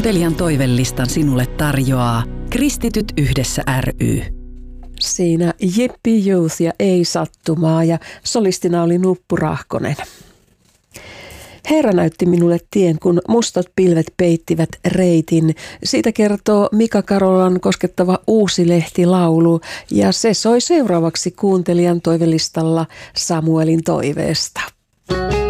Kuuntelijan toivelistan sinulle tarjoaa Kristityt yhdessä ry. Siinä Jeppi Youth ja Ei sattumaa ja solistina oli Nuppu Rahkonen. Herra näytti minulle tien, kun mustat pilvet peittivät reitin. Siitä kertoo Mika Karolan koskettava uusi lehtilaulu ja se soi seuraavaksi kuuntelijan toivelistalla Samuelin toiveesta.